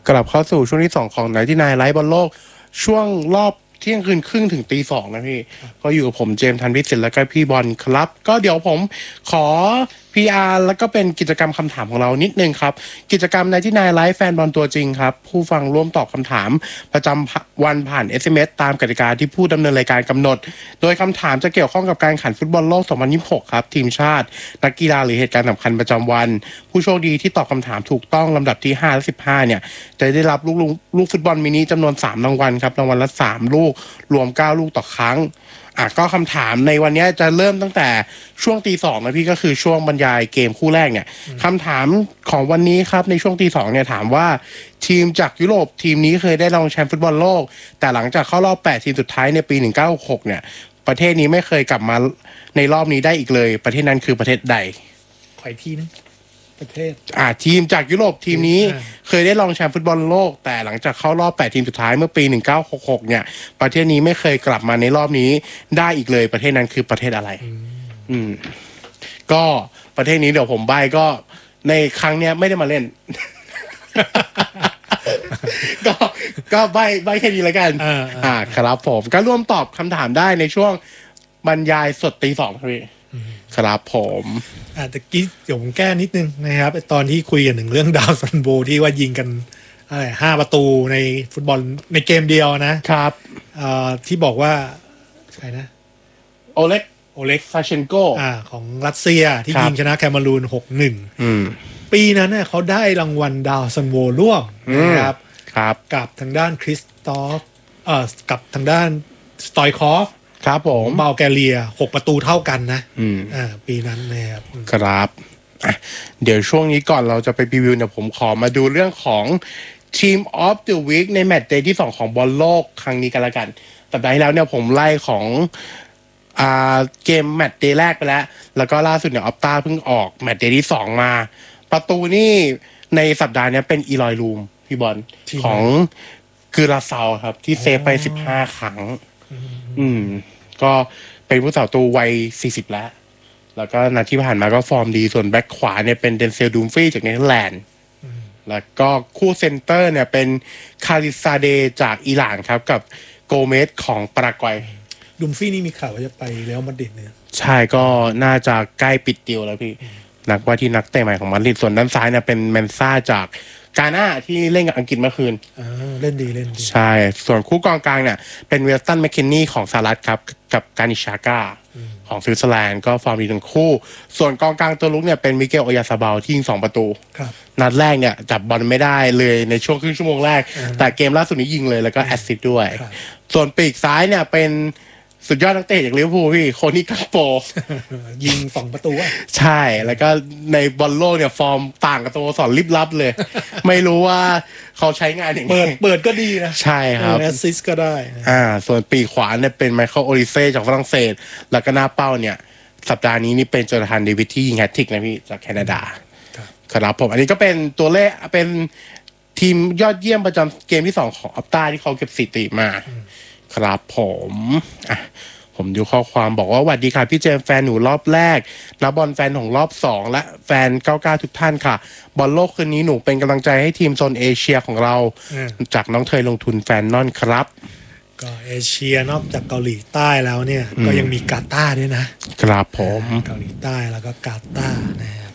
กลับเข้าสู่ช่วงที่2ของ99ไลฟ์บอลโลกช่วงรอบเที่ยงคืนครึ่งถึงตี 2นะพี่ก็อยู่กับผมเจมส์ธันพิสิทธิ์แล้วก็พี่บอลครับก็เดี๋ยวผมขอ PR แล้วก็เป็นกิจกรรมคำถามของเรานิดนึงครับกิจกรรม99ไลฟ์แฟนบอลตัวจริงครับผู้ฟังร่วมตอบคำถามประจำวันผ่าน SMS ตามกติกาที่ผู้ดำเนินรายการกำหนดโดยคำถามจะเกี่ยวข้องกับการแข่งขันฟุตบอลโลก2026ครับทีมชาตินักกีฬาหรือเหตุการณ์สำคัญประจำวันผู้โชคดีที่ตอบคำถามถูกต้องลำดับที่5และ15เนี่ยจะได้รับลูกฟุตบอลมินิจำนวน3รางวัลครับรางวัลละ3ลูกรวม9ลูกต่อครั้งก็คำถามในวันนี้จะเริ่มตั้งแต่ช่วงตี 2นะพี่ก็คือช่วงบรรยายเกมคู่แรกเนี่ยคำถามของวันนี้ครับในช่วงตี 2เนี่ยถามว่าทีมจากยุโรปทีมนี้เคยได้รองแชมป์ฟุตบอลโลกแต่หลังจากเข้ารอบ8ทีมสุดท้ายในปี1966เนี่ยประเทศนี้ไม่เคยกลับมาในรอบนี้ได้อีกเลยประเทศนั้นคือประเทศใดขออีกทีนึงประเทศทีมจากยุโรปทีมนี้เคยได้รองแชมป์ฟุตบอลโลกแต่หลังจากเข้ารอบ8ทีมสุดท้ายเมื่อปี1966เนี่ยประเทศนี้ไม่เคยกลับมาในรอบนี้ได้อีกเลยประเทศนั้นคือประเทศอะไรก็ประเทศนี้เดี๋ยวผมใบ้ก็ในครั้งเนี้ยไม่ได้มาเล่น ก็ใบ้แค่นี้แล้วกันครับผมก็ร่วมตอบคำถามได้ในช่วงบรรยายสดตี 2ครับพี่ครับผมตะกี้เดี๋ยวผมแก้นิดนึงนะครับตอนที่คุยกันถึงเรื่องดาวซันโบที่ว่ายิงกัน5ประตูในฟุตบอลในเกมเดียวนะครับที่บอกว่าใครนะโอเล็กซาเชนโกของรัสเซียที่ยิงชนะแคเมรูน 6-1 ปีนั้นเนี่ยเขาได้รางวัลดาวซันโบร่วมนะครับกับทางด้านคริสตอฟกับทางด้านสตอยคอฟครับผมบัลแกเรีย6ประตูเท่ากันนะปีนั้นนะครับครับเดี๋ยวช่วงนี้ก่อนเราจะไปรีวิวเนี่ยผมขอมาดูเรื่องของ Team of the Week ในแมตช์เดย์ที่2ของบอลโลกครั้งนี้กันละกันสัปดาห์ที่แล้วเนี่ยผมไล่ของเกมแมตช์เดย์แรกไปแล้วก็ล่าสุดเนี่ยออปต้าเพิ่งออกแมตช์เดย์ที่2มาประตูนี่ในสัปดาห์นี้เป็นอีลอยลูมพี่บอลของกือราซาวครับที่เซฟไป15ครั้งก็เป็นผู้สาวตัววัย40แล้วก็นัดที่ผ่านมาก็ฟอร์มดีส่วนแบ็คขวาเนี่ยเป็นเดนเซลดูมฟรีจากเนเธอร์แลนด์แล้วก็คู่เซนเตอร์เนี่ยเป็นคาริซาเดจากอิหร่านครับกับโกเมสของปารากวัยดูมฟรีนี่มีข่าวว่าจะไปเรอัลมาดริดเนี่ยใช่ก็น่าจะใกล้ปิดดีลแล้วพี่ว่าที่นักเตะใหม่ของมาดริดส่วนด้านซ้ายเนี่ยเป็นแมนซ่าจากกาน่าที่เล่นกับอังกฤษเมื่อคืนเล่นดีใช่ส่วนคู่กองกลางเนี่ยเป็นเวลตันแมคเคนนี่ของสหรัฐครับกับกานิชาก้าของสวิตเซอร์แลนด์ก็ฟอร์มดีทั้งคู่ส่วนกองกลางตัวลุกเนี่ยเป็นมิเกลโอยาซาบาลที่ยิง2ประตูนัดแรกเนี่ยจับบอลไม่ได้เลยในช่วงครึ่งชั่วโมงแรกแต่เกมล่าสุดนี้ยิงเลยแล้วก็แอสซิสต์ด้วยส่วนปีกซ้ายเนี่ยเป็นสุดยอดนักเตะจากลิเวอร์พูลพี่โคนี่กัปโปยิง2ประตูใช่แล้วก็ในบอลโลกเนี่ยฟอร์มต่างกับตัวสอนลิบลับเลยไม่รู้ว่าเขาใช้งานอย่างไรเปิดก็ดีนะใช่ครับแอสซิสต์ก็ได้ส่วนปีกขวาเนี่ยเป็นไมเคิลโอลิเซ่จากฝรั่งเศสแล้วก็หน้าเป้าเนี่ยสัปดาห์นี้นี่เป็นโจนาธานเดวิดที่ยิงแฮตทริกนะพี่จากแคนาดาครับผมอันนี้ก็เป็นตัวเลขเป็นทีมยอดเยี่ยมประจำเกมที่2ของอัปต้าที่เขาเก็บสถิติมาครับผมดูข้อความบอกว่าสวัสดีค่ะพี่เจมแฟนหนูรอบแรกและบอลแฟนของรอบ2และแฟน99ทุกท่านค่ะบอลโลกคืนนี้หนูเป็นกำลังใจให้ทีมโซนเอเชียของเราจากน้องเทยลงทุนแฟนนอนครับก็เอเชียนอกจากเกาหลีใต้แล้วเนี่ยก็ยังมีกาตาร์ด้วยนะครับผมเกาหลีใต้แล้วก็กาตาร์นะครับ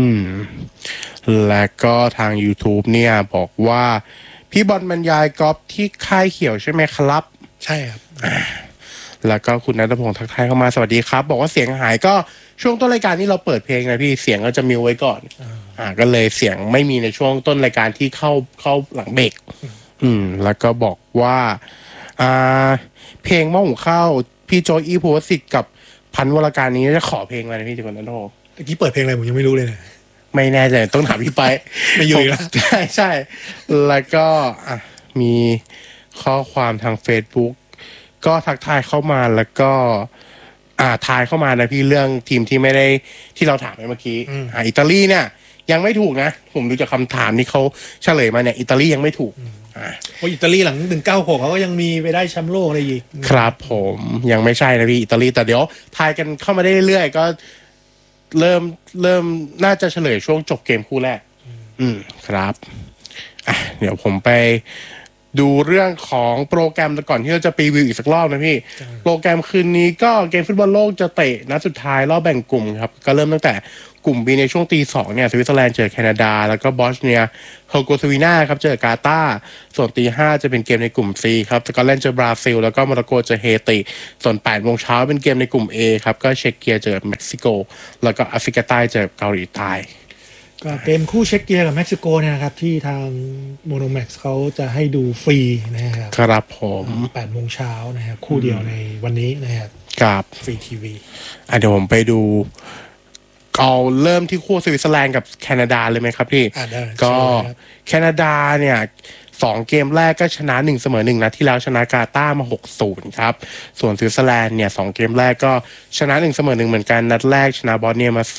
และก็ทาง YouTube เนี่ยบอกว่าพี่บอลบรรยายกอล์ฟที่ค่ายเขียวใช่ไหมครับใช่ครับแล้วก็คุณณัฐพงศ์ทักทายเข้ามาสวัสดีครับบอกว่าเสียงหายก็ช่วงต้นรายการที่เราเปิดเพลงนะพี่เสียงก็จะมิวไว้ก่อนก็เลยเสียงไม่มีในช่วงต้นรายการที่เข้าหลังเบรกแล้วก็บอกว่าเพลงหม้อหุงข้าวพี่โจอีภูวสิทธิ์กับพันวรการนี้จะขอเพลงอะไรนะพี่คุณณัฐพงศ์เมื่อกี้เปิดเพลงอะไรผมยังไม่รู้เลยนะไม่แน่ใจต้องถามพี่ไปไม่อยู่แล้วใช่แล้วก็มีข้อความทาง Facebookก็ทักทายเข้ามาแล้วก็ทายเข้ามานะพี่เรื่องทีมที่ไม่ได้ที่เราถามไปเมื่อกี้อิตาลีเนี่ยยังไม่ถูกนะผมดูจากคำถามที่เขาเฉลยมาเนี่ยอิตาลียังไม่ถูกเพราะอิตาลีหลัง196เขาก็ยังมีไปได้แชมป์โลกอะไรอีกครับผมยังไม่ใช่นะพี่อิตาลีแต่เดี๋ยวทายกันเข้ามาได้เรื่อยๆก็เริ่มน่าจะเฉลยช่วงจบเกมคู่แรกครับเดี๋ยวผมไปดูเรื่องของโปรแกรมก่อนที่เราจะรีวิวอีกสักรอบนะพี่โปรแกรมคืนนี้ก็เกมฟุตบอลโลกจะเตะนัดสุดท้ายรอบแบ่งกลุ่มครับก็เริ่มตั้งแต่กลุ่ม B ในช่วงตี 2เนี่ยสวิตเซอร์แลนด์เจอแคนาดาแล้วก็บอสเนียเฮอร์โกสวีนาครับเจอกาตาร์ส่วนตี 5จะเป็นเกมในกลุ่ม C ครับสกอตแลนด์เจอบราซิลแล้วก็โมร็อกโกเจอเฮติส่วน8 โมงเช้าเป็นเกมในกลุ่ม A ครับก็เช็กเกียเจอเม็กซิโกแล้วก็แอฟริกาใต้เจอเกาหลีใต้ก็เกมคู่เช็กเกียกับเม็กซิโกเนี่ยนะครับที่ทางโมโนแม็กซ์เขาจะให้ดูฟรีนะครับครับผม 8 โมงเช้านะครับคู่เดียวในวันนี้นะครับครับฟรีทีวีเดี๋ยวผมไปดูเอาเริ่มที่คู่สวิตเซอร์แลนด์กับแคนาดาเลยไหมครับพี่ก็แคนาดาเนี่ย2 เกมแรกก็ชนะ1เสมอ1นัดที่แล้วชนะกาตาร์มา 6-0 ครับส่วนสวิตเซอร์แลนด์เนี่ย2 เกมแรกก็ชนะ1เสมอ1เหมือนกันนัดแรกชนะบอสเนียมา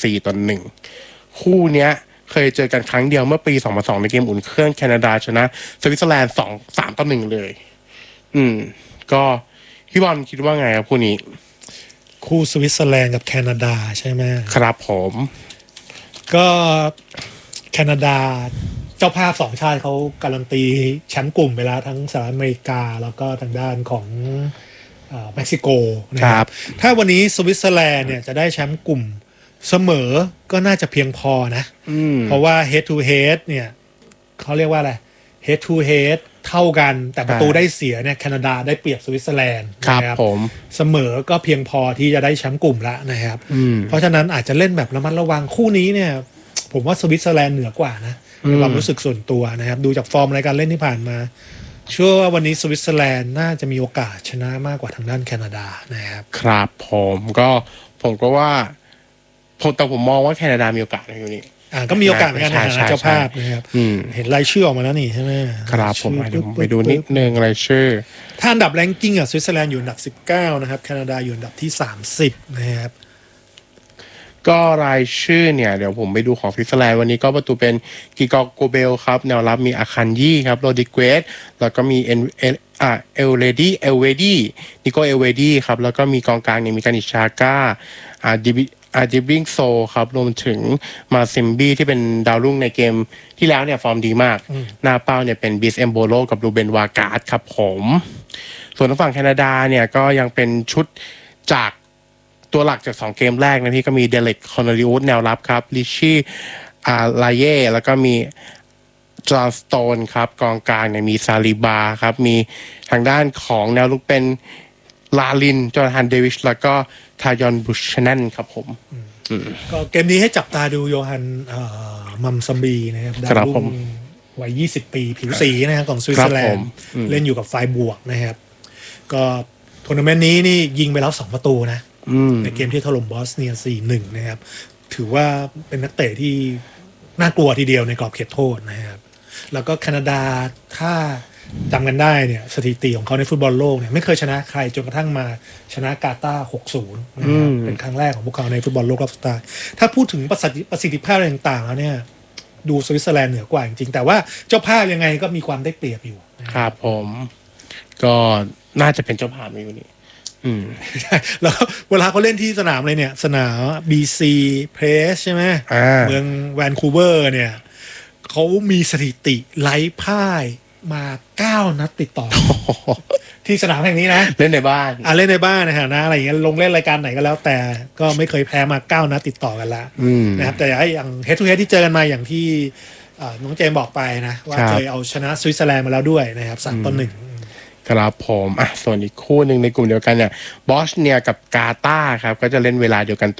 4-1คู่เนี้ยเคยเจอกันครั้งเดียวเมื่อปี2002ในเกมอุ่นเครื่องแคนาดาชนะสวิตเซอร์แลนด์3-1เลยก็พี่บอลคิดว่าไงครับคู่นี้คู่สวิตเซอร์แลนด์กับแคนาดาใช่ไหมครับผมก็แคนาดาเจ้าภาพ2 ชาติเขาการันตีแชมป์กลุ่มไปแล้วทั้งสหรัฐอเมริกาแล้วก็ทางด้านของเม็กซิโกนะครับถ้าวันนี้สวิตเซอร์แลนด์เนี่ยจะได้แชมป์กลุ่มเสมอก็น่าจะเพียงพอนะเพราะว่า head to head เนี่ยเขาเรียกว่าอะไร head to head เท่ากันแต่ประตูได้เสียเนี่ยแคนาดาได้เปรียบสวิตเซอร์แลนด์นะครับผมเสมอก็เพียงพอที่จะได้แชมป์กลุ่มแล้วนะครับเพราะฉะนั้นอาจจะเล่นแบบระมัดระวังคู่นี้เนี่ยผมว่าสวิตเซอร์แลนด์เหนือกว่านะในความรู้สึกส่วนตัวนะครับดูจากฟอร์มรายการเล่นที่ผ่านมาเชื่อว่าวันนี้สวิตเซอร์แลนด์น่าจะมีโอกาสชนะมากกว่าทางด้านแคนาดานะครับครับผมก็ว่าแต่ผมมองว่าแคนาดามีโอกาสในอยู่นี้ก็มีโอกาสเหมือนกันนะเจ้าภาพนะครับเห็นรายชื่อออกมาแล้วนี่ใช่ไหมครับผมเดี๋ยวไปดูนิดนึงรายชื่อถ้าอันดับแรงกิ้งสวิตเซอร์แลนด์อยู่อันดับ19นะครับแคนาดาอยู่อันดับที่30นะครับก็รายชื่อเนี่ยเดี๋ยวผมไปดูของสวิตเซอร์แลนด์วันนี้ก็ประตูเป็นกิกอโกเบลครับแนวรับมีอาคันยี่ครับโรดิเกสแล้วก็มีเอลเวดี้นิโกเอลเวดี้ครับแล้วก็มีกองกลางเนี่ยมีกานิชาก้าดิบิงโซครับรวมถึงมาซิมบี้ที่เป็นดาวรุ่งในเกมที่แล้วเนี่ยฟอร์มดีมากหน้าเป้าเนี่ยเป็นบิสเอมโบโลกับรูเบนวากาสครับผมส่วนทางฝั่งแคนาดาเนี่ยก็ยังเป็นชุดจากตัวหลักจาก2 เกมแรกนะพี่ก็มีเดเล็กคอนอริอุสแนวรับครับลิชี่ลาเย่แล้วก็มีจอห์นสโตนครับกองกลางเนี่ยมีซาลิบาครับมีทางด้านของแนวลุกเป็นลาลินจอร์แดนเดวิชแล้วก็ทายอนบุชแนนครับผมก็เกมนี้ให้จับตาดูโยฮันมัมซัมบีนะครับดาวรุ่งวัย20 ปีผิวสีนะครับของสวิตเซอร์แลนด์เล่นอยู่กับไฟบวกนะครับก็ทัวร์นาเมนต์นี้นี่ยิงไปแล้ว2 ประตูนะในเกมที่ถล่มบอสเนีย 4-1 นะครับถือว่าเป็นนักเตะที่น่ากลัวทีเดียวในกรอบเขตโทษนะครับแล้วก็แคนาดาถ้าจำกันได้เนี่ยสถิติของเขาในฟุตบอลโลกเนี่ยไม่เคยชนะใครจนกระทั่งมาชนะกาตาร์ 6-0 นะครับเป็นครั้งแรกของพวกเขาในฟุตบอลโลกรอบสุดท้ายถ้าพูดถึงประสิทธิภาพอะไรต่างๆแล้วเนี่ยดูสวิตเซอร์แลนด์เหนือกว่าจริงๆแต่ว่าเจ้าภาพยังไงก็มีความได้เปรียบอยู่ครับผมก็น่าจะเป็นเจ้าภาพอยู่นี่แล้วเวลาเขาเล่นที่สนามอะไรเนี่ยสนาม BC Place ใช่ไหมเมืองแวนคูเวอร์เนี่ยเขามีสถิติไร้พ่ายมา9 นัดติดต่อที่สนามแห่งนี้นะเล่นในบ้านเล่นในบ้านนะฮะนะอะไรอย่างเงี้ยลงเล่นรายการไหนก็แล้วแต่ก็ไม่เคยแพ้มา9 นัดติดต่อกันละนะครับแต่อย่าง Head to Head ที่เจอกันมาอย่างที่น้องเจมบอกไปนะว่าเคยเอาชนะสวิตเซอร์แลนด์มาแล้วด้วยนะครับ3-1 ครับผมส่วนอีกคู่หนึ่งในกลุ่มเดียวกันเนี่ยบอสเนียกับกาตาร์ครับก็จะเล่นเวลาเดียวกันตี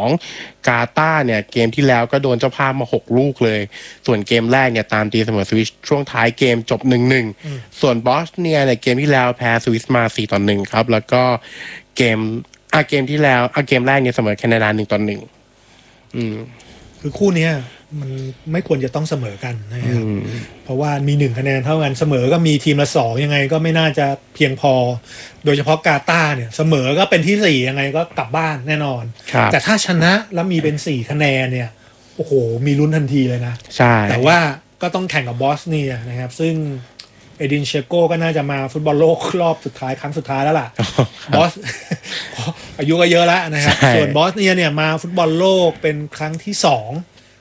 2กาตาร์เนี่ยเกมที่แล้วก็โดนเจ้าภาพมา6 ลูกเลยส่วนเกมแรกเนี่ยตามตีเสมอสวิสช่วงท้ายเกมจบ 1-1 ส่วนบอสเนียเนี่ยเกมที่แล้วแพ้สวิสมา 4-1 ครับแล้วก็เกมที่แล้วเกมแรกเนี่ยเสมอแคนาดา 1-1 คือคู่เนี้ยมันไม่ควรจะต้องเสมอกันนะครับเพราะว่ามี1 คะแนนเท่ากันเสมอก็มีทีมละ2ยังไงก็ไม่น่าจะเพียงพอโดยเฉพาะกาตาร์เนี่ยเสมอก็เป็นที่4ยังไงก็กลับบ้านแน่นอนแต่ถ้าชนะแล้วมีเป็น4 คะแนนเนี่ยโอ้โหมีลุ้นทันทีเลยนะใช่แต่ว่าก็ต้องแข่งกับบอสเนียนะครับซึ่งเอดินเชโก้ก็น่าจะมาฟุตบอลโลกรอบสุดท้ายครั้งสุดท้ายแล้วล่ะบอสอายุก็เยอะแล้วนะครับส่วนบอสเนียเนี่ยมาฟุตบอลโลกเป็นครั้งที่2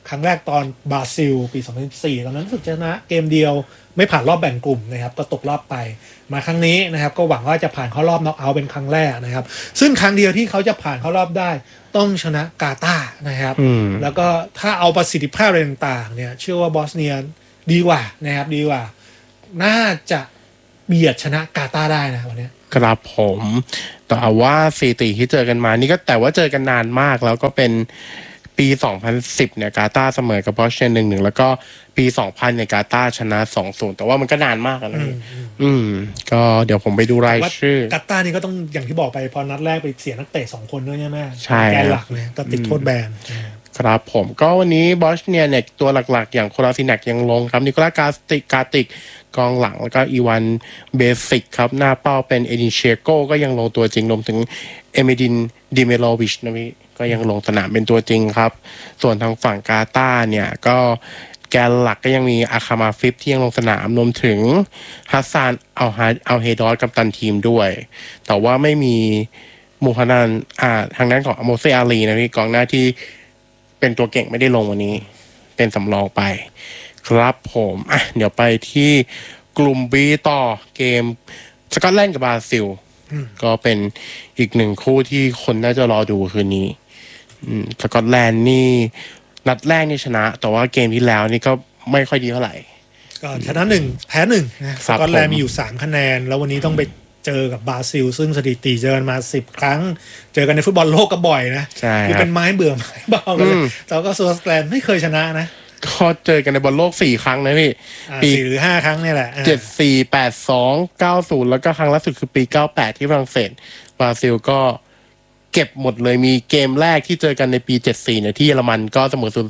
ครั้งแรกตอนบราซิลปี2014ตอนนั้นรู้สึกชนะเกมเดียวไม่ผ่านรอบแบ่งกลุ่มนะครับก็ตกรอบไปมาครั้งนี้นะครับก็หวังว่าจะผ่านเข้ารอบน็อกเอาท์เป็นครั้งแรกนะครับซึ่งครั้งเดียวที่เขาจะผ่านเข้ารอบได้ต้องชนะกาตาร์นะครับแล้วก็ถ้าเอาประสิทธิภาพอะไรต่างๆเนี่ยเชื่อว่าบอสเนียดีกว่านะครับดีกว่าน่าจะเบียดชนะกาตาร์ได้นะวันนี้ครับผมแต่ว่าสถิติที่เจอกันมานี่ก็แต่ว่าเจอกันนานมากแล้วก็เป็นปี 2010 เนี่ยกาตาร์เสมอกับบอสเนีย 1-1 แล้วก็ปี 2000 เนี่ยกาตาร์ชนะ 2-0 แต่ว่ามันก็นานมากนะก็เดี๋ยวผมไปดูรายชื่อกาตาร์นี่ก็ต้องอย่างที่บอกไปพอนัดแรกไปเสียนักเตะ2คนด้วยใช่ไหมใช่แกนหลักเนี่ยก็ติดโทษแบนครับผมก็วันนี้บอสเนียเนี่ยตัวหลักๆอย่างโคลาซินักยังลงครับนิโคลากาติกกองหลังแล้วก็อีวานเบสิกครับหน้าเป้าเป็นเอดินเชโกก็ยังลงตัวจริงรวมถึงเอเมดินดิเมโลวิชนะพี่ก็ยังลงสนามเป็นตัวจริงครับส่วนทางฝั่งกาตาร์เนี่ยก็แกนหลักก็ยังมีอาคามาฟิฟที่ยังลงสนามรวมถึงฮัสซานอัลเฮดอสกัปตันทีมด้วยแต่ว่าไม่มีมูฮันนันทางด้านของอโมเซอาลีนะพี่กองหน้าที่เป็นตัวเก่งไม่ได้ลงวันนี้เป็นสำรองไปครับผมเดี๋ยวไปที่กลุ่ม B ต่อเกมสกอตแลนด์กับบราซิลก็เป็นอีกหนึ่งคู่ที่คนน่าจะรอดูคืนนี้สกอตแลนด์นี่นัดแรกนี่ชนะแต่ว่าเกมที่แล้วนี่ก็ไม่ค่อยดีเท่าไหร่ก็ชนะ1แพ้1นะสกอตแลนด์มีอยู่3คะแนนแล้ววันนี้ต้องไปเจอกับบราซิลซึ่งสถิติเจอกันมา10ครั้งเจอกันในฟุตบอลโลกก็บ่อยนะคือเป็นไม้เบื่อไม้เบากันเลยแต่ก็สกอตแลนด์ไม่เคยชนะนะก็เจอกันในบอลโลก4ครั้งนะพี่ปี4หรือ5ครั้งนี่แหละ 74 82 90แล้วก็ครั้งล่าสุดคือปี98ที่ฝรั่งเศสบราซิลก็เก็บหมดเลยมีเกมแรกที่เจอกันในปี74เนี่ยที่เยอรมันก็เสมอ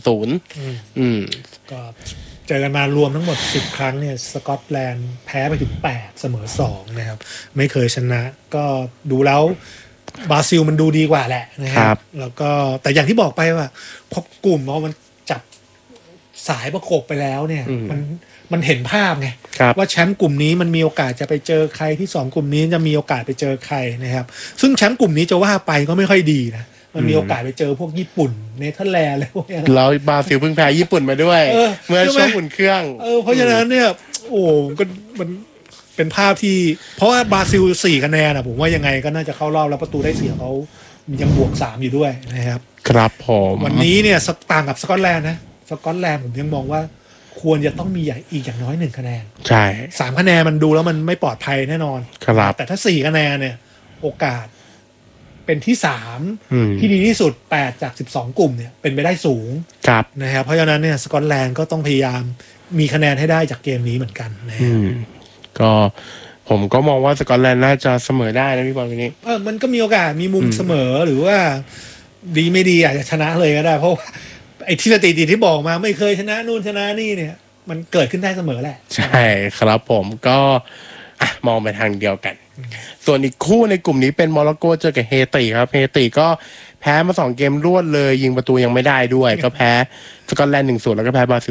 0-0 ก็เจอกันมารวมทั้งหมด10ครั้งเนี่ยสกอตแลนด์แพ้ไปถึง8เสมอ2นะครับไม่เคยชนะก็ดูแล้วบราซิลมันดูดีกว่าแหละนะครับแล้วก็แต่อย่างที่บอกไปว่าพอกลุ่มมันจับสายประกบไปแล้วเนี่ยมันเห็นภาพไงว่าแชมป์กลุ่มนี้มันมีโอกาสจะไปเจอใครที่2กลุ่มนี้จะมีโอกาสไปเจอใครนะครับซึ่งแชมป์กลุ่มนี้จะว่าไปก็ไม่ค่อยดีนะมันมีโอกาสไปเจอพวกญี่ปุ่นเนเธอร์แลนด์อะไรพวกนี้แล้วบราซิลเพิ่งแพ้ญี่ปุ่นมาด้วยเมื่อช่วงอุ่นเครื่องเพราะฉะนั้นเนี่ยโอ้ก็มันเป็นภาพที่เพราะว่าบราซิล4คะแนนผมว่ายังไงก็น่าจะเข้ารอบแล้วประตูได้เสียเขายังบวก3อยู่ด้วยนะครับครับผมวันนี้เนี่ยต่างกับสกอตแลนด์นะสกอตแลนด์ผมยังมองว่าควรจะต้องมีอีกอย่างน้อย1คะแนนใช่ 3คะแนนมันดูแล้วมันไม่ปลอดภัยแน่นอนครับแต่ถ้า4คะแนนเนี่ยโอกาสเป็นที่3ที่ดีที่สุด8จาก12กลุ่มเนี่ยเป็นไปได้สูงนะครับเพราะฉะนั้นเนี่ยสกอตแลนด์ก็ต้องพยายามมีคะแนนให้ได้จากเกมนี้เหมือนกันนะก็ผมก็มองว่าสกอตแลนด์น่าจะเสมอได้นะพี่บอลวันนี้มันก็มีโอกาสมีมุมเสมอหรือว่าดีไม่ดีอาจจะชนะเลยก็ได้เพราะไอ้ที่สถิติที่บอกมาไม่เคยชนะนู่นชนะนี่เนี่ยมันเกิดขึ้นได้เสมอแหละใช่ครับผมก็มองไปทางเดียวกันส่วนอีกคู่ในกลุ่มนี้เป็นโมร็อกโกเจอกับเฮติครับเฮติก็แพ้มา2เกมรวดเลยยิงประตูยังไม่ได้ด้วยก็แพ้สกอตแลนด์ 1-0 แล้วก็แพ้บราซิล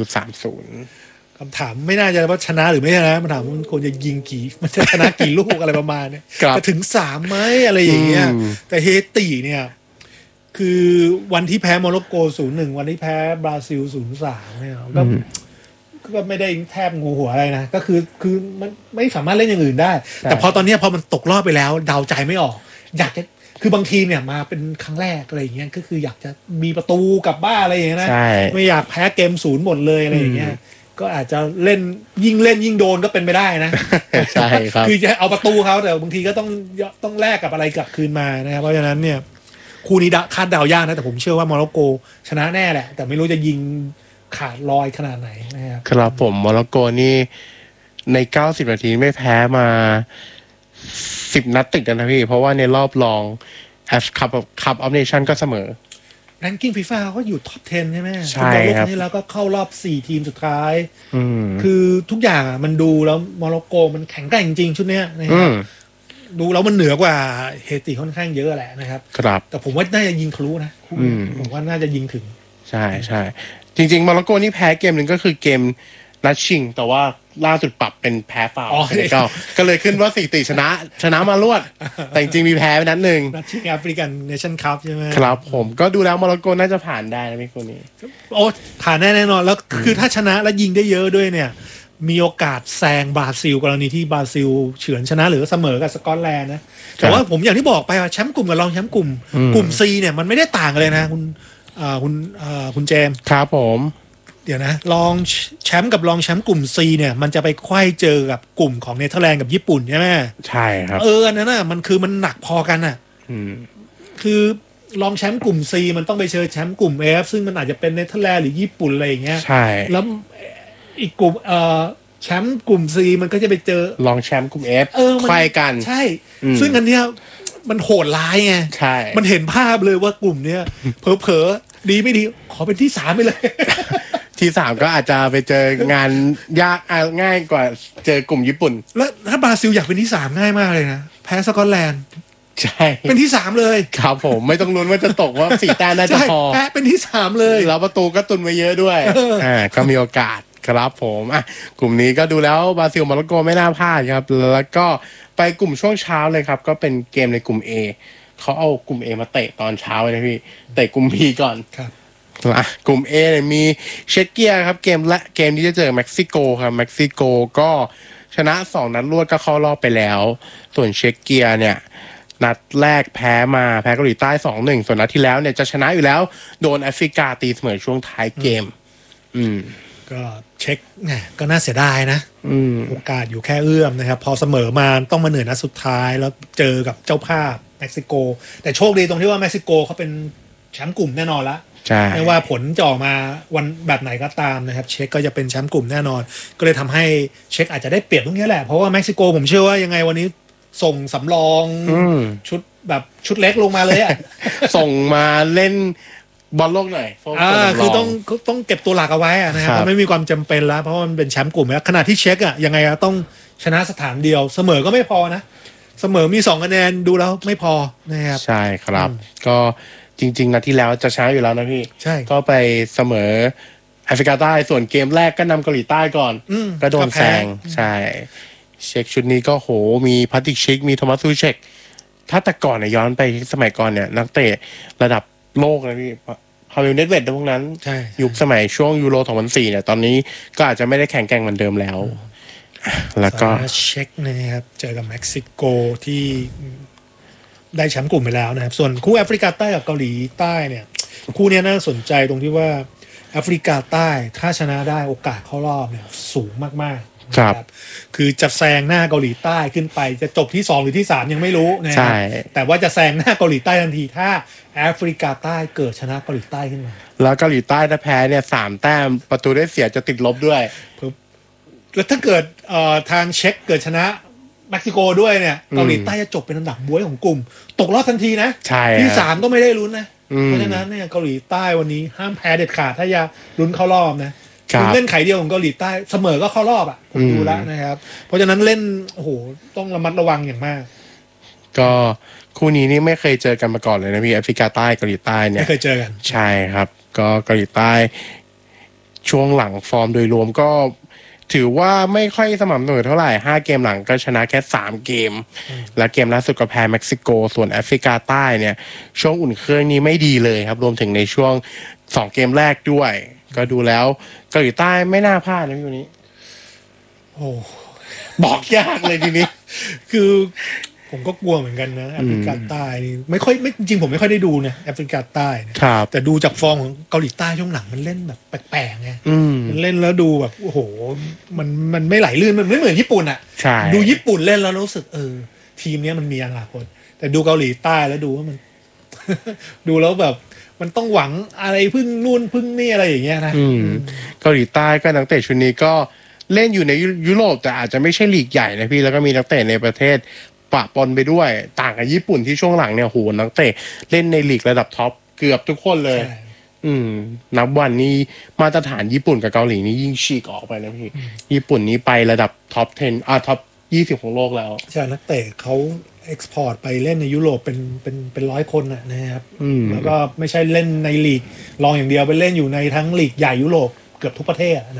3-0 คำถามไม่น่าจะว่าชนะหรือไม่ชนะมันถามมันควรจะยิงมันจะชนะกี่ลูกอะไรประมาณนี้จะถึง3ไหมอะไรอย่างเงี้ยแต่เฮติเนี่ยคือวันที่แพ้โมร็อกโก 0-1 วันที่แพ้บราซิล 0-3 เนี่ยก็ไม่ได้แทบงูหัวอะไรนะก็คือมันไม่สามารถเล่นอย่างอื่นได้แต่พอตอนนี้พอมันตกรอบไปแล้วเดาใจไม่ออกอยากจะคือบางทีเนี่ยมาเป็นครั้งแรกอะไรอย่างเงี้ยก็คืออยากจะมีประตูกลับบ้านอะไรอย่างเงี้ยนะไม่อยากแพ้เกม0หมดเลยอะไรอย่างเงี้ยก็อาจจะเล่นยิ่งโดนก็เป็นไปได้นะใช่ครับคือจะเอาประตูเขาแต่บางทีก็ต้องแลกกับอะไรกลับคืนมานะครับเพราะฉะนั้นเนี่ยคู่นี้คาดเดายากนะแต่ผมเชื่อว่าโมร็อกโกชนะแน่แหละแต่ไม่รู้จะยิงขาดลอยขนาดไหนนะครับครับผมโมร็อกโกนี่ใน90นาทีไม่แพ้มา10นัดติดนะพี่เพราะว่าในรอบรองแอฟคัพออฟเนชั่นก็เสมอแรงกิ้งฟีฟ่าเขาอยู่ท็อป 10 ใช่ไหมใช่ครับนี่แล้วก็เข้ารอบ4ทีมสุดท้ายคือทุกอย่างมันดูแล้วโมร็อกโกมันแข็งแกร่งจริงชุดนี้นะครับดูแล้วมันเหนือกว่าเฮติค่อนข้างเยอะแหละนะครับครับแต่ผมว่าน่าจะยิงทะลุนะผมว่าน่าจะยิงถึงใช่จริงๆโมร็อกโกนี่แพ้เกมหนึ่งก็คือเกมนัดชิงแต่ว่าล่าสุดปรับเป็นแพ้ฟาวก็เลยขึ้นว่า4-4ชนะมารวดแต่จริงๆมีแพ้ไปนัดหนึ่งนัดชิงแอฟริกันเนชั่นคัพใช่ไหมครับผมก็ดูแล้วโมร็อกโกน่าจะผ่านได้นะพี่คนนี้โอ้ผ่านแน่นอนแล้วคือถ้าชนะแล้วยิงได้เยอะด้วยเนี่ยมีโอกาสแซงบราซิลกรณีที่บราซิลเฉือนชนะหรือเสมอกับสกอตแลนด์นะแต่ว่าผมอย่างที่บอกไปว่าแชมป์กลุ่มกับรองแชมป์กลุ่ม C เนี่ยมันไม่ได้ต่างกันเลยนะคุณเจมส์ครับผมเดี๋ยวนะรองแชมป์กับรองแชมป์กลุ่ม C เนี่ยมันจะไปไขว้เจอกับกลุ่มของเนเธอร์แลนด์กับญี่ปุ่นใช่ไหมใช่ครับอันนั้นน่ะมันคือมันหนักพอกันน่ะคือรองแชมป์กลุ่ม C มันต้องไปเจอแชมป์กลุ่ม F ซึ่งมันอาจจะเป็นเนเธอร์แลนด์หรือญี่ปุ่นอะไรอย่างเงี้ยใช่แล้วอีกกลุ่มแชมป์กลุ่ม C มันก็จะไปเจอรองแชมป์กลุ่ม F ไขว้กันใช่ซึ่งอันเนี้ยมันโหดร้ายไงใช่มันเห็นภาพเลยว่ากลุ่มเนี้ยเผลอๆดีไม่ดีขอเป็นที่3ไปเลยที่3ก็อาจจะไปเจองานยากง่ายกว่าเจอกลุ่มญี่ปุ่นแล้วถ้าบราซิลอยากเป็นที่3ง่ายมากเลยนะแพ้สกอตแลนด์ใช่เป็นที่3เลยครับผมไม่ต้องลุ้นว่าจะตกว่า4 แต้มน่าจะพอแพ้เป็นที่3เลยแล้วประตูก็ตุนไว้เยอะด้วยก็มีโอกาสครับผมกลุ่มนี้ก็ดูแล้วบราซิลโมร็อกโกไม่น่าพลาดครับแล้วก็ไปกลุ่มช่วงเช้าเลยครับก็เป็นเกมในกลุ่ม A เขาเอากลุ่ม A มาเตะตอนเช้าเลยพี่เตะกลุ่ม B ก่อนครับกลุ่ม A เนี่ยมีเชคเกียครับเกมที่จะเจอเม็กซิโกครับเม็กซิโกก็ชนะ2 นัดรวดก็เข้ารอบไปแล้วส่วนเชคเกียเนี่ยนัดแรกแพ้เกาหลีใต้ 2-1 ส่วนนัดที่แล้วเนี่ยจะชนะอยู่แล้วโดนแอฟริกาตีเสมอช่วงท้ายเกมก็เช็คเนี่ยก็น่าเสียดายนะโอกาสอยู่แค่เอื้อมนะครับพอเสมอมาต้องมาเหนื่อยนัดสุดท้ายแล้วเจอกับเจ้าภาพเม็กซิโกแต่โชคดีตรงที่ว่าเม็กซิโกเขาเป็นแชมป์กลุ่มแน่นอนละไม่ว่าผลจะออกมาวันแบบไหนก็ตามนะครับเช็คก็จะเป็นแชมป์กลุ่มแน่นอนก็เลยทำให้เช็คอาจจะได้เปรียบตรงนี้แหละเพราะว่าเม็กซิโกผมเชื่อว่ายังไงวันนี้ส่งสำรองชุดแบบชุดเล็กลงมาเลยอ่ะส่งมาเล่นบอลโลกหน่อยคือต้องเก็บตัวหลักเอาไว้นะครับไม่มีความจำเป็นแล้วเพราะมันเป็นแชมป์กลุ่มแล้วขณะที่เช็คอ่ะยังไงต้องชนะสถานเดียวเสมอก็ไม่พอนะเสมอมี2 คะแนนดูแล้วไม่พอนะครับใช่ครับก็จริงๆนัดที่แล้วจะชนะอยู่แล้วนะพี่ใช่ก็ไปเสมอแอฟริกาใต้ส่วนเกมแรกก็นำเกาหลีใต้ก่อนก็โดนแซงใช่เช็คชุดนี้ก็โหมีพัตติชิกมีโทมัสซูเชกถ้าแต่ก่อนเนี่ยย้อนไปสมัยก่อนเนี่ยนักเตะระดับโลกนะพี่พาเวลเนดเวดพวกนั้นยุคสมัยช่วงยูโร2004เนี่ยตอนนี้ก็อาจจะไม่ได้แข็งแกร่งเหมือนเดิมแล้วแล้วก็เช็คนะครับเจอกับเม็กซิโกที่ได้แชมป์กลุ่มไปแล้วนะครับส่วนคู่แอฟริกาใต้กับเกาหลีใต้เนี่ยคู่นี้น่าสนใจตรงที่ว่าแอฟริกาใต้ถ้าชนะได้โอกาสเข้ารอบเนี่ยสูงมากๆครับคือจะแซงหน้าเกาหลีใต้ขึ้นไปจะจบที่2หรือที่3ยังไม่รู้นะครับแต่ว่าจะแซงหน้าเกาหลีใต้ทันทีถ้าแอฟริกาใต้เกิดชนะเกาหลีใต้ขึ้นมาแล้วเกาหลีใต้ถ้าแพ้เนี่ย3 แต้มประตูได้เสียจะติดลบด้วยแล้วถ้าเกิดทางเช็คเกิดชนะเม็กซิโกด้วยเนี่ยเกาหลีใต้จะจบเป็นอันดับบ๊วยของกลุ่มตกรอบทันทีนะที่3ก็ไม่ได้ลุ้นนะเพราะฉะนั้นเนี่ยเกาหลีใต้วันนี้ห้ามแพ้เด็ดขาดถ้าจะลุ้นเข้ารอบนะเล่นไขเดียวของเกาหลีใต้เสมอก็เข้ารอบอ่ะผมดูแล้วนะครับเพราะฉะนั้นเล่นโอ้โหต้องระมัดระวังอย่างมากก็คู่นี้นี่ไม่เคยเจอกันมาก่อนเลยนะพี่แอฟริกาใต้เกาหลีใต้เนี่ยไม่เคยเจอกันใช่ครับก็เกาหลีใต้ช่วงหลังฟอร์มโดยรวมก็ถือว่าไม่ค่อยสม่ำเสมอเท่าไหร่5 เกมหลังก็ชนะแค่3 เกมและเกมล่าสุดก็แพ้เม็กซิโกส่วนแอฟริกาใต้เนี่ยช่วงอุ่นเครื่องนี้ไม่ดีเลยครับรวมถึงในช่วง2 เกมแรกด้วยก็ดูแล้วเกาหลีใต้ไม่น่าพลาดนะพี่วันนี้โอ้บอกยากเลยทีนี้คือผมก็กลัวเหมือนกันนะแอฟริกาใต้ไม่จริงผมไม่ค่อยได้ดูนะแอฟริกาใต้แต่ดูจากฟอร์มของเกาหลีใต้ช่วงหลังมันเล่นแบบแปลกๆไงมันเล่นแล้วดูแบบโอ้โหมันไม่ไหลลื่นมันไม่เหมือนญี่ปุ่นอ่ะดูญี่ปุ่นเล่นแล้วรู้สึกทีมนี้มันมีอนาคตแต่ดูเกาหลีใต้แล้วดูว่ามัน ดูแล้วแบบมันต้องหวังอะไรพึ่งนู่นพึ่งนี่อะไรอย่างเงี้ยนะเกาหลีใต้ก็นักเตะชุดนี้ก็เล่นอยู่ในยุโรปแต่อาจจะไม่ใช่ลีกใหญ่นะพี่แล้วก็มีนักเตะในประเทศปะปนไปด้วยต่างกับญี่ปุ่นที่ช่วงหลังเนี่ยโหนักเตะเล่นในลีกระดับท็อปเกือบทุกคนเลยนับวันนี้มาตรฐานญี่ปุ่นกับเกาหลีนี่ยิ่งฉีกออกไปนะพี่ญี่ปุ่นนี้ไประดับท็อป10ท็อป20ของโลกแล้วใช่นักเตะเขาเอ็กซ์พอร์ตไปเล่นในยุโรปเป็น100 คนนะครับแล้วก็ไม่ใช่เล่นในลีกรองอย่างเดียวไปเล่นอยู่ในทั้งลีกใหญ่ยุโรปเกือบทุกประเทศนะครับ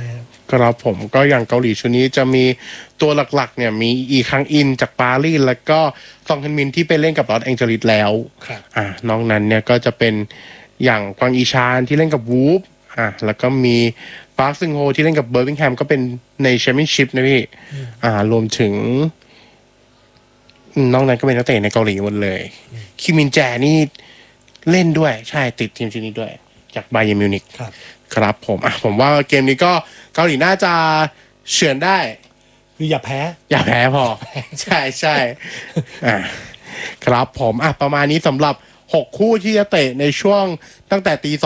ครับผมก็อย่างเกาหลีชุดนี้จะมีตัวหลักๆเนี่ยมีอีคังอินจากปารีสแล้วก็ซองฮึนมินที่ไปเล่นกับลอสแองเจลิสแล้วน้องนั้นเนี่ยก็จะเป็นอย่างกวางอีชานที่เล่นกับวูฟแล้วก็มีปาร์คซึงโฮที่เล่นกับเบอร์มิงแฮมก็เป็นในแชมเปี้ยนชิพนะพี่รวมถึงน้องนั้นก็เป็นนักเตะในเกาหลีหมดเลยคิมินแจนี่เล่นด้วยใช่ติดทีมชุดนี้ด้วยจากไบเยิร์นมิวนิกครับผมว่าเกมนี้ก็เกาหลีน่าจะเฉือนได้คืออย่าแพ้พอใช่ครับผมประมาณนี้สำหรับ6คู่ที่จะเตะในช่วงตั้งแต่ตี